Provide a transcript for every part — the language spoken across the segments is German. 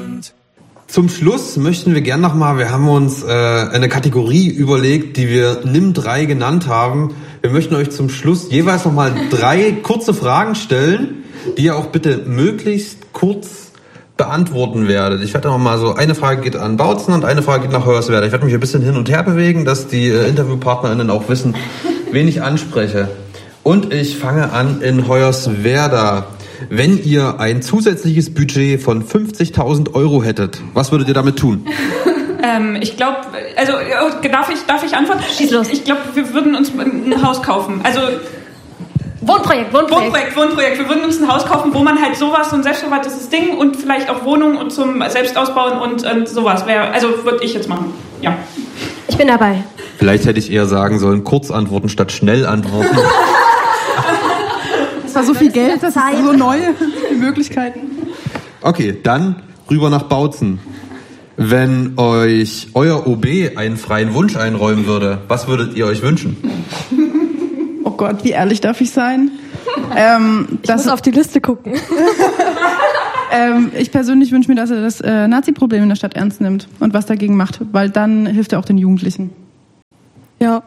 Zum Schluss möchten wir gern nochmal, wir haben uns eine Kategorie überlegt, die wir Nimm 3 genannt haben. Wir möchten euch zum Schluss jeweils nochmal 3 kurze Fragen stellen, die ihr auch bitte möglichst kurz beantworten werdet. Ich werde nochmal so, eine Frage geht an Bautzen und eine Frage geht nach Hoyerswerda. Ich werde mich ein bisschen hin und her bewegen, dass die InterviewpartnerInnen auch wissen, wen ich anspreche. Und ich fange an in Hoyerswerda. Wenn ihr ein zusätzliches Budget von 50.000 Euro hättet, was würdet ihr damit tun? Ich glaube, also darf ich antworten? Schieß los. Ich glaube, wir würden uns ein Haus kaufen. Also Wohnprojekt. Wir würden uns ein Haus kaufen, wo man halt sowas, so ein selbstverwaltetes Ding und vielleicht auch Wohnungen und zum Selbstausbauen und sowas wäre. Also würde ich jetzt machen. Ja. Ich bin dabei. Vielleicht hätte ich eher sagen sollen, kurz antworten statt schnell antworten. Das war so viel Geld, das ist so neu, die Möglichkeiten. Okay, dann rüber nach Bautzen. Wenn euch euer OB einen freien Wunsch einräumen würde, was würdet ihr euch wünschen? Oh Gott, wie ehrlich darf ich sein? Ich muss auf die Liste gucken. Ich persönlich wünsche mir, dass er das Nazi-Problem in der Stadt ernst nimmt und was dagegen macht, weil dann hilft er auch den Jugendlichen. Ja.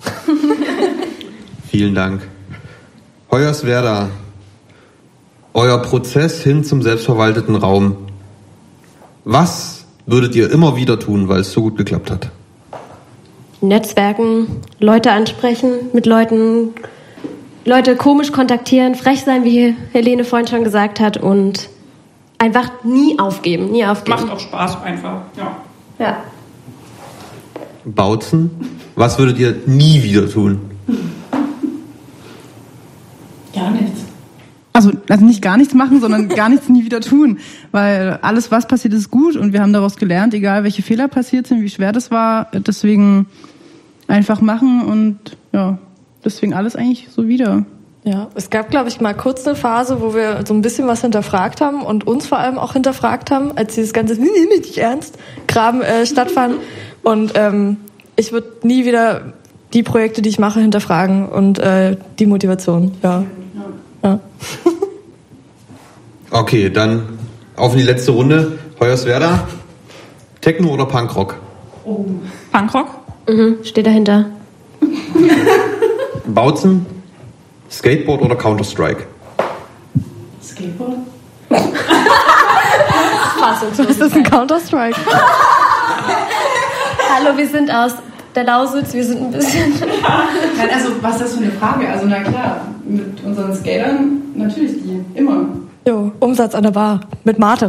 Vielen Dank. Hoyerswerda, euer Prozess hin zum selbstverwalteten Raum. Was würdet ihr immer wieder tun, weil es so gut geklappt hat? Netzwerken, Leute ansprechen, mit Leute komisch kontaktieren, frech sein, wie Helene vorhin schon gesagt hat und einfach nie aufgeben. Macht auch Spaß einfach, ja. Bautzen, was würdet ihr nie wieder tun? Gar nichts. Also nicht gar nichts machen, sondern gar nichts nie wieder tun. Weil alles, was passiert, ist gut und wir haben daraus gelernt, egal welche Fehler passiert sind, wie schwer das war. Deswegen einfach machen und ja, deswegen alles eigentlich so wieder. Ja, es gab, glaube ich, mal kurz eine Phase, wo wir so ein bisschen was hinterfragt haben und uns vor allem auch hinterfragt haben, als dieses ganze nicht ernst Graben stattfand. Und ich würde nie wieder die Projekte, die ich mache, hinterfragen und die Motivation, ja. Okay, dann auf in die letzte Runde. Hoyerswerda, Techno oder Punkrock? Oh. Punkrock? Steht dahinter. Bautzen, Skateboard oder Counter-Strike? Skateboard? Was ist das, ein Counter-Strike? Hallo, wir sind aus der Lausitz, wir sind ein bisschen... Nein, also was ist das für eine Frage? Also na klar, mit unseren Skatern natürlich die, immer. Jo, Umsatz an der Bar. Mit Mate.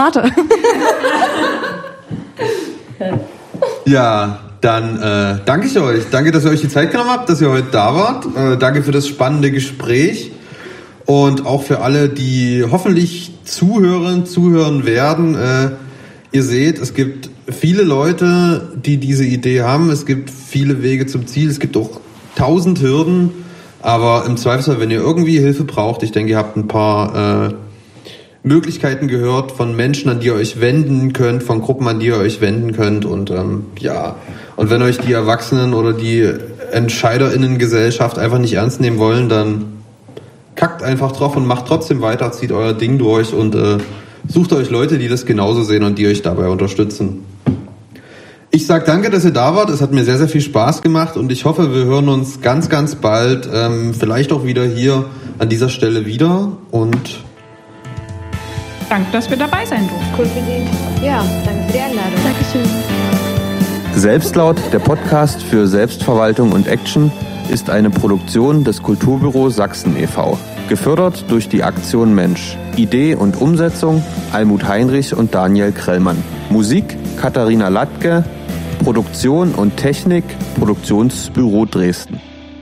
Ja, dann danke ich euch. Danke, dass ihr euch die Zeit genommen habt, dass ihr heute da wart. Danke für das spannende Gespräch. Und auch für alle, die hoffentlich zuhören werden. Ihr seht, es gibt viele Leute, die diese Idee haben. Es gibt viele Wege zum Ziel. Es gibt auch 1000 Hürden. Aber im Zweifelsfall, wenn ihr irgendwie Hilfe braucht, ich denke, ihr habt ein paar Möglichkeiten gehört von Menschen, an die ihr euch wenden könnt, von Gruppen, an die ihr euch wenden könnt. Und und wenn euch die Erwachsenen oder die EntscheiderInnen-Gesellschaft einfach nicht ernst nehmen wollen, dann kackt einfach drauf und macht trotzdem weiter, zieht euer Ding durch und sucht euch Leute, die das genauso sehen und die euch dabei unterstützen. Ich sag danke, dass ihr da wart. Es hat mir sehr, sehr viel Spaß gemacht und ich hoffe, wir hören uns ganz, ganz bald, vielleicht auch wieder hier an dieser Stelle wieder und danke, dass wir dabei sein durften. Cool für die. Ja, danke für die Einladung. Dankeschön. Selbstlaut, der Podcast für Selbstverwaltung und Action, ist eine Produktion des Kulturbüro Sachsen e.V. Gefördert durch die Aktion Mensch. Idee und Umsetzung Almut Heinrich und Daniel Krellmann. Musik Katharina Latke. Produktion und Technik Produktionsbüro Dresden.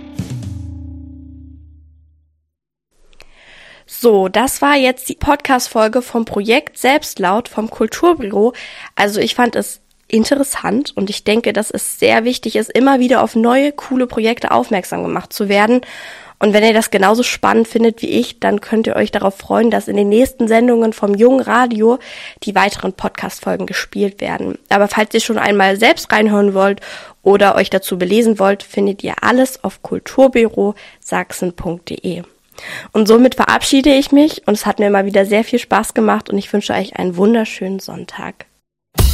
So, das war jetzt die Podcast-Folge vom Projekt Selbstlaut vom Kulturbüro. Also ich fand es interessant und ich denke, dass es sehr wichtig ist, immer wieder auf neue, coole Projekte aufmerksam gemacht zu werden. Und wenn ihr das genauso spannend findet wie ich, dann könnt ihr euch darauf freuen, dass in den nächsten Sendungen vom Jungen Radio die weiteren Podcast-Folgen gespielt werden. Aber falls ihr schon einmal selbst reinhören wollt oder euch dazu belesen wollt, findet ihr alles auf kulturbürosachsen.de. Und somit verabschiede ich mich und es hat mir mal wieder sehr viel Spaß gemacht und ich wünsche euch einen wunderschönen Sonntag.